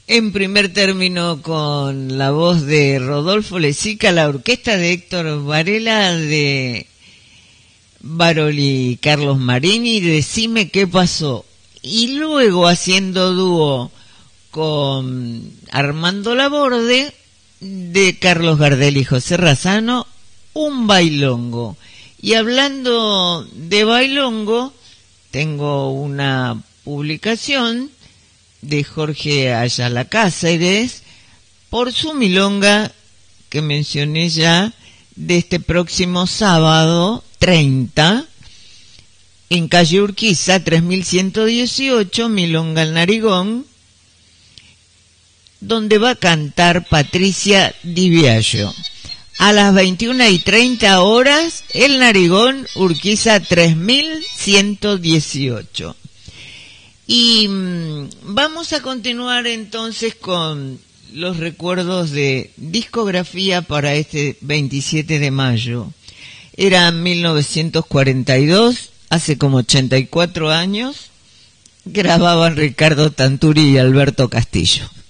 En primer término, con la voz de Rodolfo Lezica, la orquesta de Héctor Varela, de Baroli Carlos Marini, Decime qué pasó. Y luego haciendo dúo con Armando Laborde, de Carlos Gardel y José Razzano, Un bailongo. Y hablando de bailongo, tengo una publicación de Jorge Ayala Cáceres por su milonga que mencioné ya, de este próximo sábado 30 en calle Urquiza 3118, Milonga El Narigón, donde va a cantar Patricia Di Biagio. A las 21:30 horas, El Narigón, Urquiza 3118. Y vamos a continuar entonces con los recuerdos de discografía para este 27 de mayo. Era 1942, hace como 84 años, grababan Ricardo Tanturi y Alberto Castillo.